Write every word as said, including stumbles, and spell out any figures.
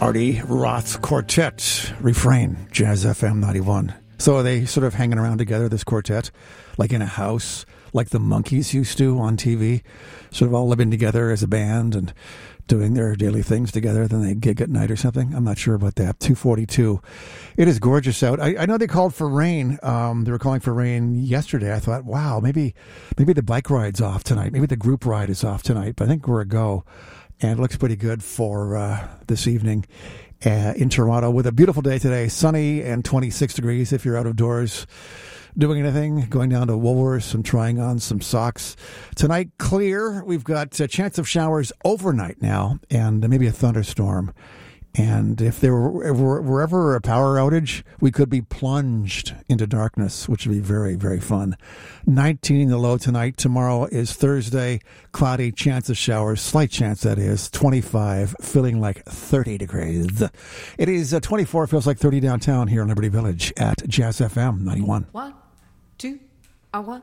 Artie Roth Quartet, Refrain, Jazz F M ninety-one. So are they sort of hanging around together, this quartet, like in a house, like the Monkees used to on T V, sort of all living together as a band and doing their daily things together, then they gig at night or something? I'm not sure about that. two forty-two. It is gorgeous out. I, I know they called for rain. Um, they were calling for rain yesterday. I thought, wow, maybe maybe the bike ride's off tonight. Maybe the group ride is off tonight. But I think we're a go. And it looks pretty good for uh, this evening uh, in Toronto with a beautiful day today. Sunny and twenty-six degrees if you're out of doors doing anything, going down to Woolworths and trying on some socks. Tonight, clear. We've got a chance of showers overnight now and maybe a thunderstorm. And if there were, were, were ever a power outage, we could be plunged into darkness, which would be very, very fun. nineteen the low tonight. Tomorrow is Thursday. Cloudy, chance of showers. Slight chance, that is. twenty-five, feeling like thirty degrees. It is uh, twenty-four, feels like thirty downtown here in Liberty Village at Jazz F M ninety-one. One, two, a one.